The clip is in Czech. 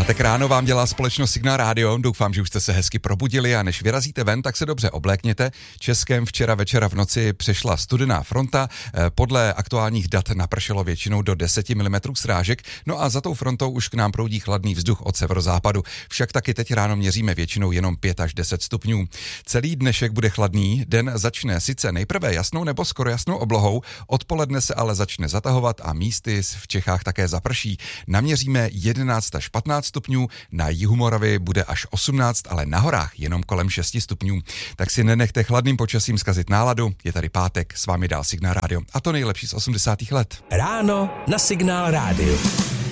Pátek ráno vám dělá společnost Signál Radio. Doufám, že už jste se hezky probudili a než vyrazíte ven, tak se dobře oblékněte. Českem včera večera v noci přešla studená fronta. Podle aktuálních dat napršelo většinou do 10 mm srážek. No a za tou frontou už k nám proudí chladný vzduch od severozápadu. Však taky teď ráno měříme většinou jenom 5 až 10 stupňů. Celý dnešek bude chladný. Den začne sice nejprve jasnou nebo skoro jasnou oblohou, odpoledne se ale začne zatahovat a místy v Čechách také zaprší. Naměříme 11 až 15 stupňů, na jihu Moravy bude až 18, ale na horách jenom kolem 6 stupňů. Tak si nenechte chladným počasím zkazit náladu. Je tady pátek, s vámi dál Signál Radio a to nejlepší z 80. let. Ráno na Signál Radio.